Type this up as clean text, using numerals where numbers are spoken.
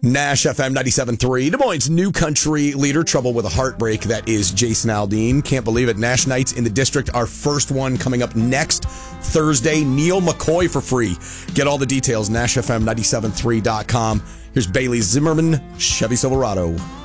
Nash FM 97.3, Des Moines' new country leader, Trouble with a Heartbreak. That is Jason Aldean. Can't believe it. Nash Nights in the District, our first one coming up next Thursday. Neil McCoy for free. Get all the details, NashFM973.com. Here's Bailey Zimmerman, Chevy Silverado.